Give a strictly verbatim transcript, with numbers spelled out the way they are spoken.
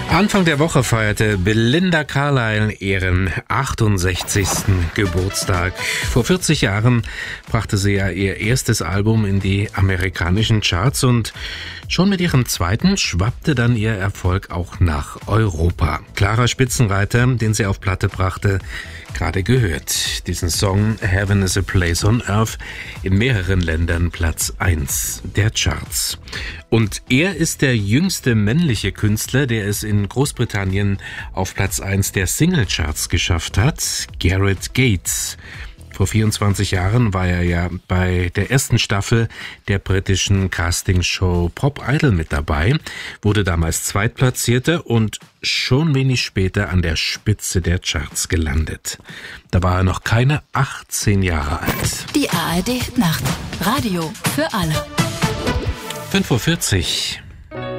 Anfang der Woche feierte Belinda Carlisle ihren achtundsechzigsten Geburtstag. Vor vierzig Jahren brachte sie ja ihr erstes Album in die amerikanischen Charts und schon mit ihrem zweiten schwappte dann ihr Erfolg auch nach Europa. Klarer Spitzenreiter, den sie auf Platte brachte, gerade gehört. Diesen Song Heaven is a Place on Earth in mehreren Ländern Platz eins der Charts. Und er ist der jüngste männliche Künstler, der es in Großbritannien auf Platz eins der Singlecharts geschafft hat, Gareth Gates. Vor vierundzwanzig Jahren war er ja bei der ersten Staffel der britischen Castingshow Pop Idol mit dabei, wurde damals Zweitplatzierter und schon wenig später an der Spitze der Charts gelandet. Da war er noch keine achtzehn Jahre alt. Die A R D Nacht. Radio für alle. fünf Uhr vierzig.